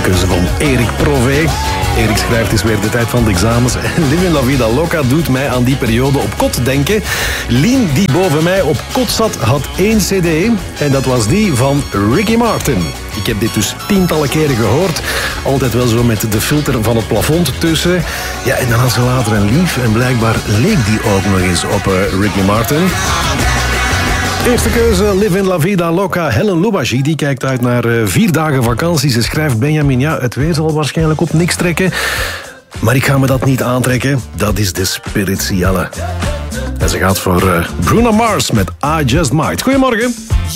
keuze van Erik Prové. Erik schrijft, is weer de tijd van de examens. Livin La Vida Loca doet mij aan die periode op kot denken. Lien, die boven mij op kot zat, had 1 cd. En dat was die van Ricky Martin. Ik heb dit dus tientallen keren gehoord. Altijd wel zo met de filter van het plafond tussen. Ja, en dan had ze later een lief. En blijkbaar leek die ook nog eens op Ricky Martin. Eerste keuze, Live in La Vida Loca. Helen Louwagie, die kijkt uit naar 4 dagen vakantie. Ze schrijft, Benjamin, ja, het weer zal waarschijnlijk op niks trekken. Maar ik ga me dat niet aantrekken. Dat is de spirituele. En ze gaat voor Bruno Mars met I Just Might. Goedemorgen.